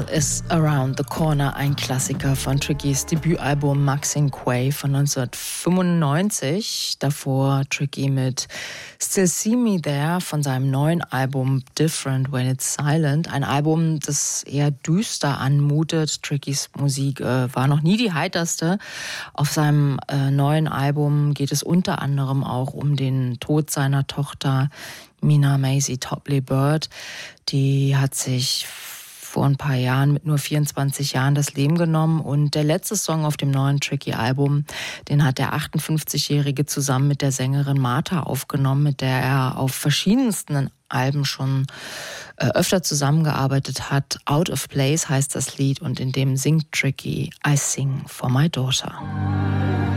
Hell is Around the Corner, ein Klassiker von Trickys Debütalbum Maxine Quay von 1995. Davor Tricky mit Still See Me There von seinem neuen Album Different When It's Silent. Ein Album, das eher düster anmutet. Trickys Musik war noch nie die heiterste. Auf seinem neuen Album geht es unter anderem auch um den Tod seiner Tochter Mina Maisie Topley Bird. Die hat sich vor ein paar Jahren mit nur 24 Jahren das Leben genommen. Und der letzte Song auf dem neuen Tricky-Album, den hat der 58-Jährige zusammen mit der Sängerin Martha aufgenommen, mit der er auf verschiedensten Alben schon öfter zusammengearbeitet hat. Out of Place heißt das Lied und in dem singt Tricky I Sing for My Daughter.